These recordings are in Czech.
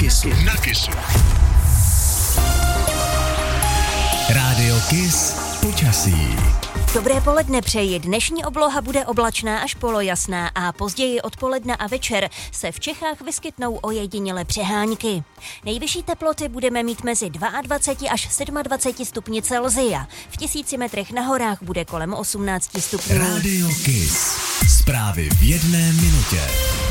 Na Kissu. Rádio Kiss počasí. Dobré poledne přeji. Dnešní obloha bude oblačná až polojasná a později odpoledne a večer se v Čechách vyskytnou ojedinělé přehánky. Nejvyšší teploty budeme mít mezi 22 až 27 stupni Celsia. V 1000 metrech na horách bude kolem 18 stupňů. Rádio Kiss. Zprávy v 1 minutě.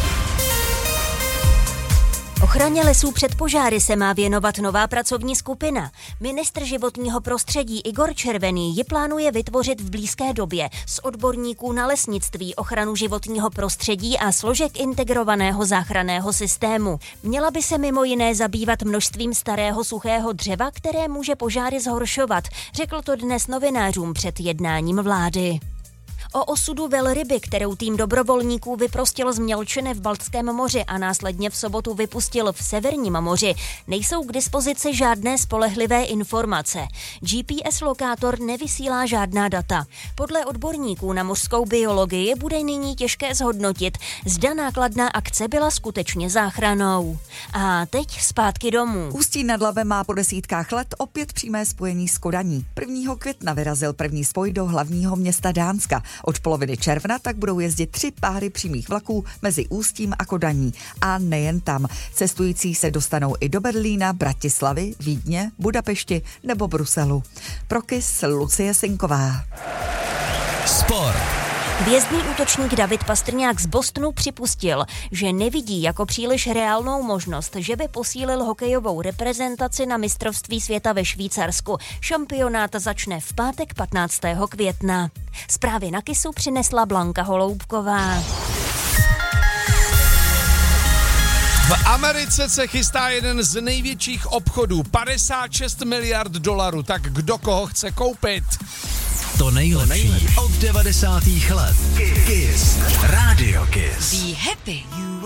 Ochraně lesů před požáry se má věnovat nová pracovní skupina. Ministr životního prostředí Igor Červený ji plánuje vytvořit v blízké době z odborníků na lesnictví, ochranu životního prostředí a složek integrovaného záchranného systému. Měla by se mimo jiné zabývat množstvím starého suchého dřeva, které může požáry zhoršovat, řekl to dnes novinářům před jednáním vlády. O osudu velryby, kterou tým dobrovolníků vyprostil z mělčiny v Baltském moři a následně v sobotu vypustil v Severním moři, nejsou k dispozici žádné spolehlivé informace. GPS lokátor nevysílá žádná data. Podle odborníků na mořskou biologii bude nyní těžké zhodnotit, zda nákladná akce byla skutečně záchranou. A teď zpátky domů. Ústí nad Labem má po desítkách let opět přímé spojení s Kodaní. 1. května vyrazil první spoj do hlavního města Dánska. Od poloviny června tak budou jezdit 3 páry přímých vlaků mezi Ústím a Kodaní. A nejen tam. Cestující se dostanou i do Berlína, Bratislavy, Vídně, Budapešti nebo Bruselu. Pro Kiss Lucie Sinková. Sport. Hvězdný útočník David Pastrňák z Bostonu připustil, že nevidí jako příliš reálnou možnost, že by posílil hokejovou reprezentaci na mistrovství světa ve Švýcarsku. Šampionát začne v pátek 15. května. Zprávy na Kissu přinesla Blanka Holoubková. V Americe se chystá jeden z největších obchodů, 56 miliard dolarů, tak kdo koho chce koupit? To nejlepší od 90. let. Kiss. Rádio Kiss. Be happy.